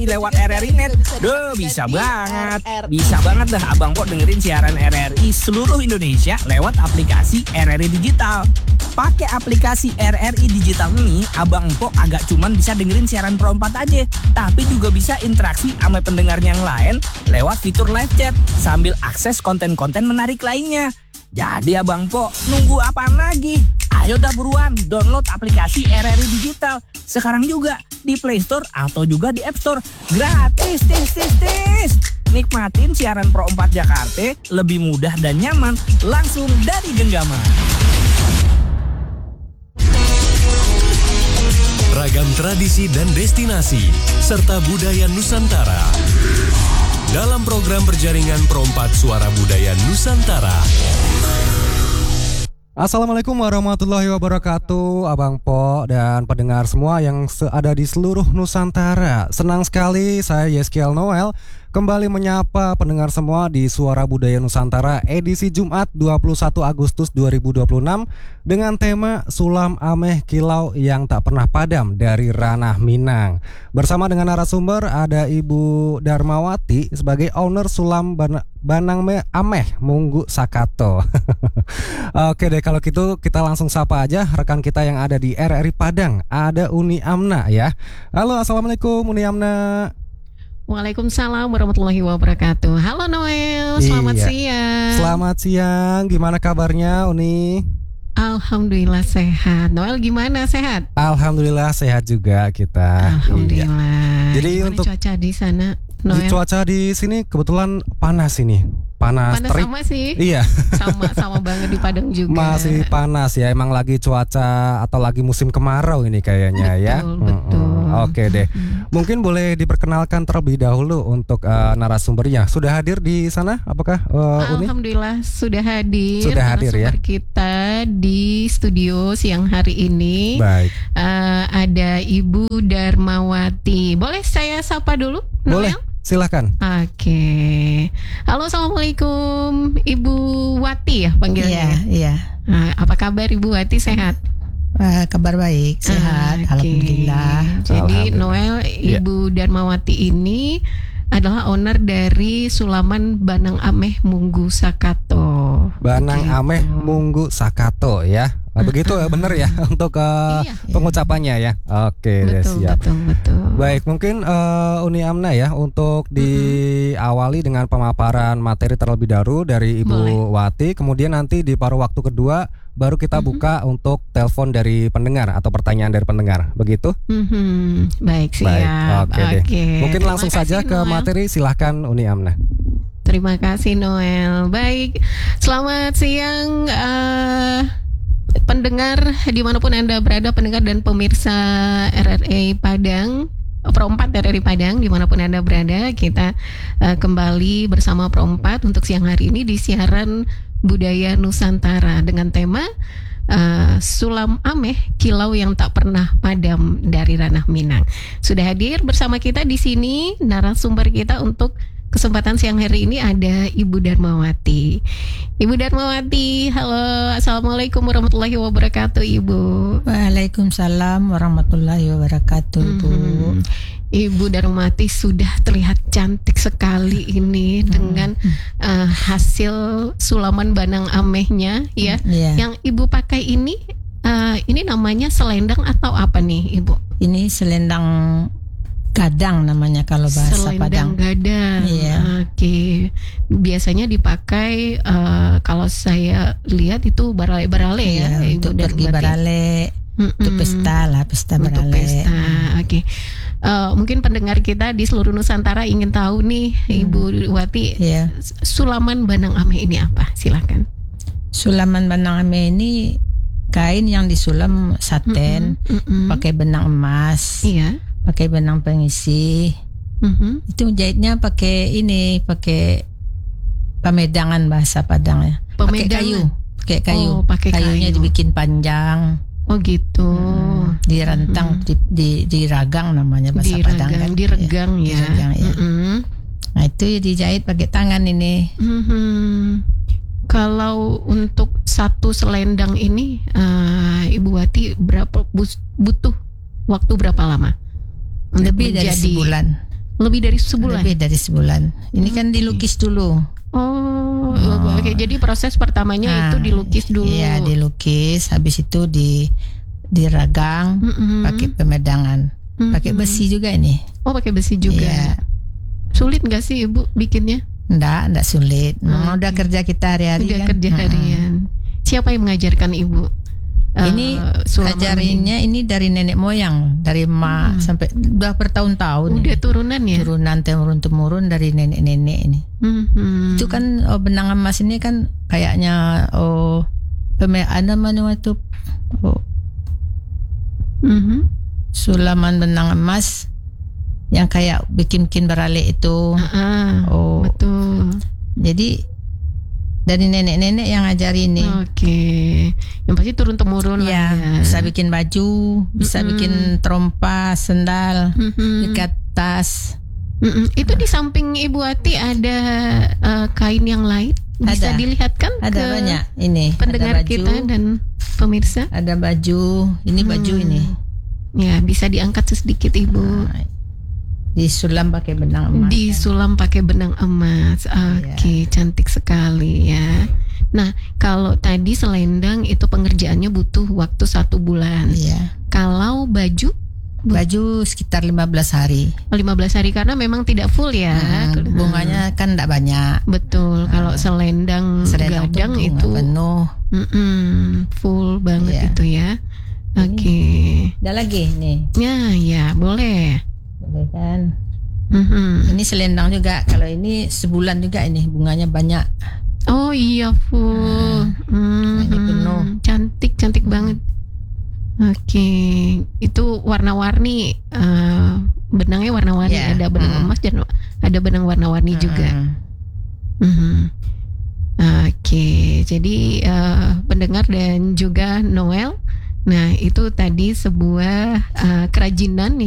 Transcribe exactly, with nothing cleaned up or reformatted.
lewat R R I Net. Duh, bisa banget. Bisa banget dah Abang Po dengerin siaran R R I seluruh Indonesia lewat aplikasi R R I Digital. Pakai aplikasi R R I Digital ini, Abang Po agak cuman bisa dengerin siaran Pro empat aja, tapi juga bisa interaksi sama pendengar yang lain lewat fitur live chat sambil akses konten-konten menarik lainnya. Jadi Abang Po, nunggu apaan lagi? Ayo dah buruan download aplikasi R R I Digital sekarang juga di Play Store atau juga di App Store. Gratis, tis, tis, tis. Nikmatin siaran Pro empat Jakarta lebih mudah dan nyaman langsung dari genggaman. Ragam tradisi dan destinasi serta budaya Nusantara dalam program berjaringan Pro empat Suara Budaya Nusantara. Assalamualaikum warahmatullahi wabarakatuh, Abang Po dan pendengar semua yang ada di seluruh Nusantara. Senang sekali saya Yeskiel Noel kembali menyapa pendengar semua di Suara Budaya Nusantara edisi Jumat dua puluh satu Agustus dua ribu dua puluh enam dengan tema Sulam Ameh Kilau yang Tak Pernah Padam dari Ranah Minang. Bersama dengan narasumber ada Ibu Darmawati sebagai owner Sulam Ban- Banang Ameh Munggu Sakato. Oke deh, kalau gitu kita langsung sapa aja rekan kita yang ada di R R I Padang. Ada Uni Amna ya. Halo, assalamualaikum Uni Amna. Waalaikumsalam warahmatullahi wabarakatuh. Halo Noel, selamat iya. siang. Selamat siang, gimana kabarnya Uni? Alhamdulillah sehat. Noel gimana, sehat? Alhamdulillah sehat juga kita. Alhamdulillah. Iya. Jadi gimana untuk cuaca di sana, di Noel? cuaca di sini kebetulan panas ini. Panas, Panas terik. sama sih. Iya. Sama sama banget di Padang juga. Masih panas ya, emang lagi cuaca atau lagi musim kemarau ini kayaknya. Betul, ya. betul. Mm-mm. Oke deh. Mm-mm. Mungkin boleh diperkenalkan terlebih dahulu untuk uh, narasumbernya. Sudah hadir di sana apakah uh, Uni? Alhamdulillah sudah hadir. Sudah hadir ya. Narasumber kita di studio siang hari ini. Baik. Uh, ada Ibu Darmawati. Boleh saya sapa dulu, Boleh. Noel? Silakan. Oke. Halo, assalamualaikum Ibu Wati ya panggilnya. Iya, iya. Nah, apa kabar Ibu Wati, sehat? Uh, kabar baik, sehat, Oke. alhamdulillah. Jadi Alhamdulillah. Noel, Ibu Darmawati ini adalah owner dari Sulaman Banang Ameh Munggu Sakato. Banang Begitu. Ameh Munggu Sakato ya. Ah, begitu ya, benar ya untuk uh, Iya. pengucapannya ya. Oke, deh, Betul, siap. betul, betul. Baik, mungkin uh, Uni Amna ya untuk diawali dengan pemaparan materi terlebih dahulu dari Ibu Boleh. Wati, kemudian nanti di paruh waktu kedua baru kita Mm-hmm. buka untuk telepon dari pendengar atau pertanyaan dari pendengar. Begitu? Mhm. Baik, siap. Baik, oke deh. Mungkin Terima langsung kasih, saja ke Noel. materi, silahkan Uni Amna. Terima kasih Noel. Baik, selamat siang uh, pendengar dimanapun Anda berada, pendengar dan pemirsa R R I Padang, Pro empat R R I Padang dimanapun Anda berada. Kita uh, kembali bersama Pro empat untuk siang hari ini di siaran Budaya Nusantara dengan tema uh, Sulam Ameh Kilau yang Tak Pernah Padam dari Ranah Minang. Sudah hadir bersama kita di sini narasumber kita untuk kesempatan siang hari ini ada Ibu Darmawati. Ibu Darmawati, halo, assalamualaikum warahmatullahi wabarakatuh, Ibu. Waalaikumsalam warahmatullahi wabarakatuh, Bu. Hmm. Ibu Darmawati sudah terlihat cantik sekali ini Hmm. dengan uh, hasil sulaman Banang Amehnya, ya. Iya. Yang Ibu pakai ini, uh, ini namanya selendang atau apa nih, Ibu? Ini selendang gadang namanya kalau bahasa Selendang Padang. gadang. Iya. Oke. Biasanya dipakai uh, kalau saya lihat itu barale-barale ya, Iya, Ibu untuk pergi Darmawati. barale, Mm-mm. untuk pesta lah, pesta Untuk barale. pesta. Oke. Uh, mungkin pendengar kita di seluruh Nusantara ingin tahu nih, Ibu Wati, Iya. Sulaman Banang Ameh ini apa? Silakan. Sulaman Banang Ameh ini kain yang disulam saten, Mm-mm, mm-mm. pakai benang emas, Iya. pakai benang pengisi. Mhm. Itu jahitnya pakai ini, pakai pemedangan bahasa Padang ya. Pakai Pemedangan? kayu, pakai kayu. Oh, pakai Kayunya kayu. dibikin panjang, Oh gitu. hmm, direntang, di, di, diragang namanya bahasa Padang kan. Diregang, diregang ya. Diregang, ya. Mm-mm. Nah itu dijahit pakai tangan ini. Mhm. Kalau untuk satu selendang ini, uh, Ibu Wati berapa bus- butuh waktu berapa lama? Untuk Lebih dari menjadi- sebulan. Lebih dari sebulan. Lebih dari sebulan. Ini kan dilukis dulu. Oh, Oh. oke. Jadi proses pertamanya Nah, itu dilukis dulu. Iya, dilukis. Habis itu di diragang Mm-mm. pakai pemedangan. Pakai Mm-mm. besi juga ini. Oh, pakai besi juga. Iya. Sulit nggak sih Ibu bikinnya? Enggak, enggak sulit. Memang Oke. udah kerja kita hari-hari Udah kan. kerja Mm-mm. harian. Siapa yang mengajarkan Ibu? Ini Eh, sulaman ajarinnya ini dari nenek moyang, dari Hmm. emak sampai udah bertahun-tahun. ini? Udah ini. turunan ya? Turunan temurun temurun dari nenek-nenek ini. Mhm. Itu kan oh, benang emas ini kan kayaknya oh peme ada mana itu oh, Mhm. sulaman benang emas yang kayak bikin-bikin beralik itu. Ah, Oh, betul. jadi dari nenek-nenek yang ngajari ini. Oke. Yang pasti turun temurun lah Ya, ya. bisa bikin baju, bisa Mm-mm. bikin trompa, sendal, Mhm. ikat tas. Mm-mm. Itu di samping Ibu Ati ada eh, kain yang lain? Bisa Ada. dilihat kan Ada ke banyak ini. pendengar ada baju, kita dan pemirsa? ada baju. Ini baju Hmm. ini. Ya, bisa diangkat sedikit Ibu. Nah, disulam pakai benang emas. Disulam pakai benang emas. Oke, Iya. cantik sekali ya. Nah, kalau tadi selendang itu pengerjaannya butuh waktu satu bulan. Iya. Kalau baju Baju sekitar lima belas hari. lima belas hari karena memang tidak full ya. Hmm, bunganya kan enggak banyak. Betul. Kalau selendang, Selendang tuh gadang bunga itu penuh. mm-mm, full banget Iya. itu ya. Oke. Ada lagi nih. Ya, ya, boleh. Boleh kan? Mhm. Ini selendang juga. Kalau ini sebulan juga ini bunganya banyak. Oh iya full. Nah, ini Mhm. penuh. Cantik, cantik banget. Oke, itu warna-warni. eh, benangnya warna-warni. Iya. Ada benang Mhm. emas dan ada benang warna-warni juga. Hmm. Mhm. Oke, jadi eh, pendengar dan juga Noel. Nah, itu tadi sebuah eh, kerajinan